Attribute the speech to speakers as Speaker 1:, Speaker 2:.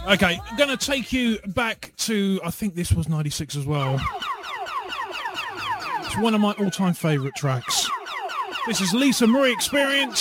Speaker 1: Okay, I'm going to take you back to, I think this was 96 as well. It's one of my all-time favourite tracks. This is Lisa Marie Experience.